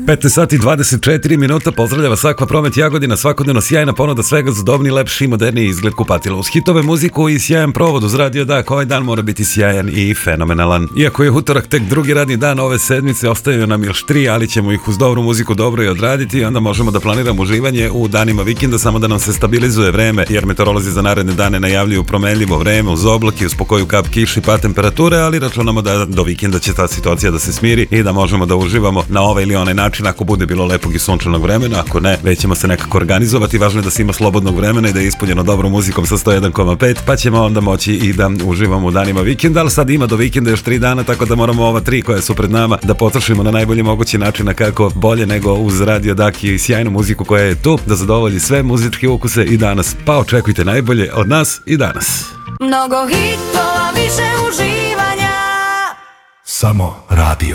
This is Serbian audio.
15 sati 24 minuta, pozdravljava Sakva Promet Jagodina, svakodnevno sjajna ponuda svega za udobni, lepši i moderniji izgled kupatila. Uz hitove, muziku i sjajan provod uz Radio Dak, ovaj dan mora biti sjajan i fenomenalan. Iako je utorak tek drugi radni dan ove sedmice, ostaju nam još 3, ali ćemo ih uz dobru muziku dobro i odraditi i onda možemo da planiramo uživanje u danima vikenda, samo da nam se stabilizuje vreme, jer meteorolozi za naredne dane najavljuju promenljivo vreme uz oblake, uz pokoju kap kiši pa temperature, ali računamo da do vikenda će ta situacija da se smiri i da možemo da uživamo na ovaj ili onaj način ako bude bilo lepog i sunčanog vremena, ako ne, već ćemo se nekako organizovati, važno je da se ima slobodnog vremena i da je ispunjeno dobrom muzikom sa 101,5, pa ćemo onda moći i da uživamo u danima vikenda, ali sad ima do vikenda još 3 dana, tako da moramo ova 3 koja su pred nama da potrošimo na najbolji mogući način, na kako bolje nego uz Radio Dak i sjajnu muziku koja je tu da zadovolji sve muzičke ukuse i danas, pa očekujte najbolje od nas i danas. Mnogo hitova, više uživanja. Samo radio.